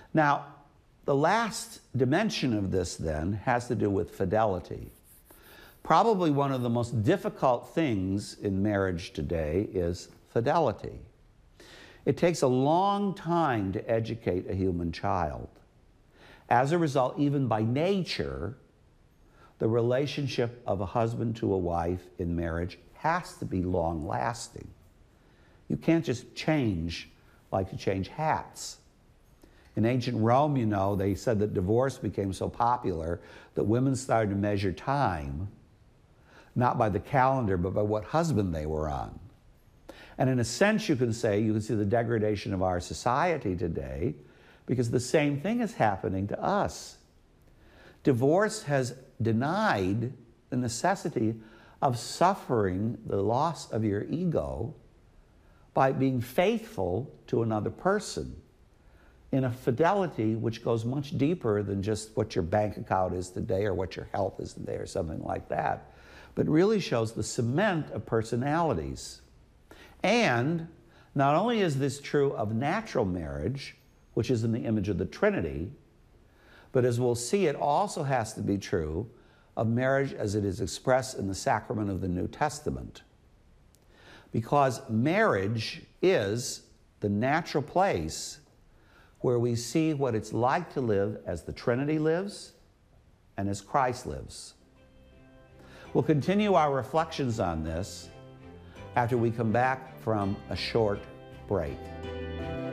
Now, the last dimension of this then has to do with fidelity. Probably one of the most difficult things in marriage today is fidelity. It takes a long time to educate a human child. As a result, even by nature, the relationship of a husband to a wife in marriage has to be long-lasting. You can't just change like you change hats. In ancient Rome, you know, they said that divorce became so popular that women started to measure time, not by the calendar, but by what husband they were on. And in a sense, you can see the degradation of our society today, because the same thing is happening to us. Divorce has denied the necessity of suffering the loss of your ego by being faithful to another person in a fidelity which goes much deeper than just what your bank account is today or what your health is today or something like that, but really shows the cement of personalities. And not only is this true of natural marriage, which is in the image of the Trinity, but as we'll see, it also has to be true of marriage as it is expressed in the sacrament of the New Testament. Because marriage is the natural place where we see what it's like to live as the Trinity lives and as Christ lives. We'll continue our reflections on this after we come back from a short break.